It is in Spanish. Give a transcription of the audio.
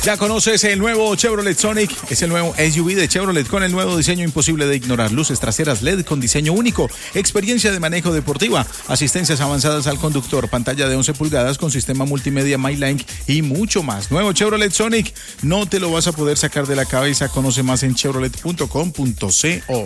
Ya conoces el nuevo Chevrolet Sonic, es el nuevo SUV de Chevrolet con el nuevo diseño imposible de ignorar, luces traseras LED con diseño único, experiencia de manejo deportiva, asistencias avanzadas al conductor, pantalla de 11 pulgadas con sistema multimedia MyLink y mucho más. Nuevo Chevrolet Sonic, no te lo vas a poder sacar de la cabeza, conoce más en chevrolet.com.co.